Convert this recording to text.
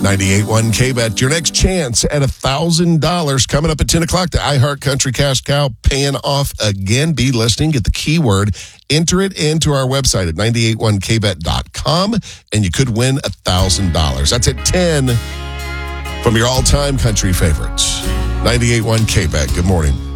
98.1 K-Bet, your next chance at $1,000 coming up at 10 o'clock. The iHeart Country Cash Cow paying off again. Be listening. Get the keyword. Enter it into our website at 981kbet.com, and you could win $1,000. That's at 10 from your all-time country favorites. 98.1 K-Bet. Good morning.